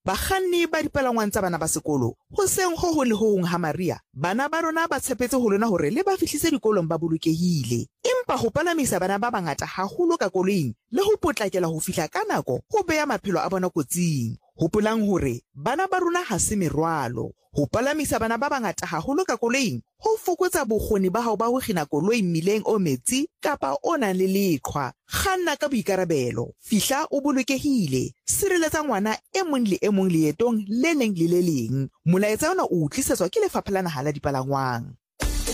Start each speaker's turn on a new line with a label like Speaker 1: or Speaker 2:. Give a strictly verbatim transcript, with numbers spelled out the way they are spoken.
Speaker 1: Bakganni ba dipalangwang tsa bana ba sekolo, hoseng ho hong le ho hong ha Maria, bana ba rona ba tshepetse ho lona hore le ba fihlise dikolong ba bolokehile. Empa ho palamisa bana ba bangata haholo ka koloing le ho potlakela ho fihla ka nako ho beha maphelo a bona kotsing. Hopolang hore bana ba rona ha se merwalo. Ho palamisa bana ba bangata haholo ka koloing ho fokotsa bokgoni ba hao ba ho kgina koloi mmileng o metsi kapa o nang le leqhwa. Kganna ka boikarabelo, fihla o bolokehile, sireletsa ngwana e mong le e mong leetong le leng le le leng. Molaetsa ona o tlisetswa ke Lefapha la Naha la Dipalangwang.